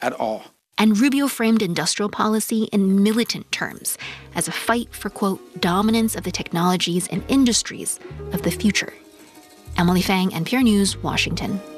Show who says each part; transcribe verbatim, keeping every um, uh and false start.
Speaker 1: at all.
Speaker 2: And Rubio framed industrial policy in militant terms as a fight for, quote, dominance of the technologies and industries of the future. Emily Fang, N P R News, Washington.